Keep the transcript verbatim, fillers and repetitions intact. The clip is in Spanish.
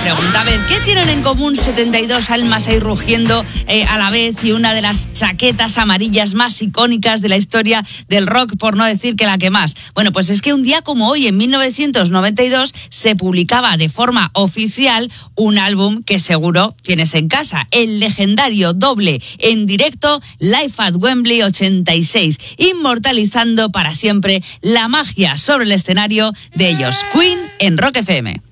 pregunta. A ver, ¿qué tienen en común setenta y dos almas ahí rugiendo eh, a la vez y una de las chaquetas amarillas más icónicas de la historia del rock, por no decir que la que más? Bueno, pues es que un día como hoy, en mil novecientos noventa y dos, se publicaba de forma oficial un álbum que seguro tienes en casa, el legendario doble en directo Live at Wembley ochenta y seis, inmortalizando para siempre la magia sobre el escenario de ellos, Queen en Rock F M.